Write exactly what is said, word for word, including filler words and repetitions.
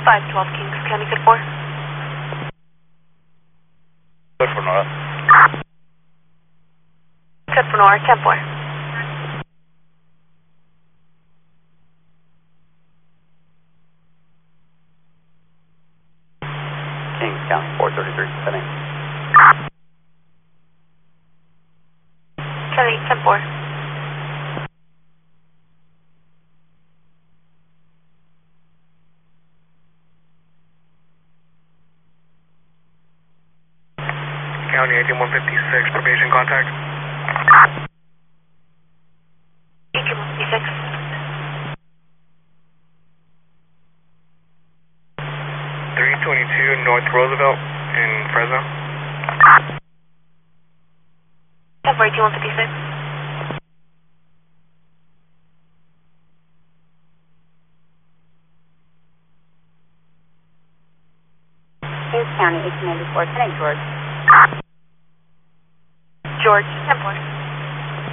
five twelve Kings County, ten four. Good for Nora. Good for Nora, ten four. Kings County, four thirty-three, setting. Kelly, ten four. County eighteen one fifty-six, probation contact. eighteen one fifty-six. three twenty-two North Roosevelt in Fresno. ten four, eighteen one fifty-six. Kings County eighteen eighty-four, Connect George. George, ten four.